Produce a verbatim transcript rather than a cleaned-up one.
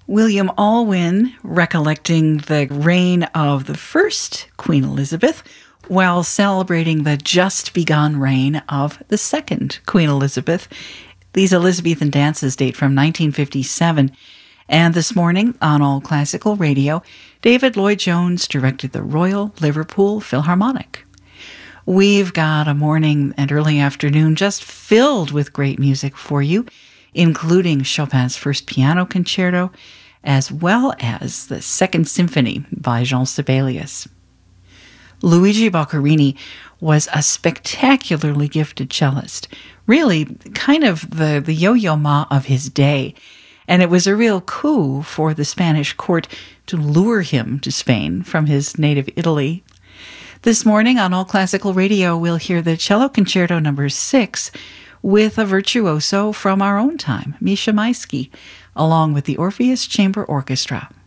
William Alwyn recollecting the reign of the first Queen Elizabeth while celebrating the just begun reign of the second Queen Elizabeth. These Elizabethan dances date from nineteen fifty-seven. And this morning on All Classical Radio, David Lloyd-Jones directed the Royal Liverpool Philharmonic. We've got a morning and early afternoon just filled with great music for you, including Chopin's First Piano Concerto, as well as the Second Symphony by Jean Sibelius. Luigi Boccherini was a spectacularly gifted cellist, really kind of the, the Yo-Yo Ma of his day, and it was a real coup for the Spanish court to lure him to Spain from his native Italy. This morning on All Classical Radio, we'll hear the Cello Concerto number six with a virtuoso from our own time, Misha Maisky, along with the Orpheus Chamber Orchestra.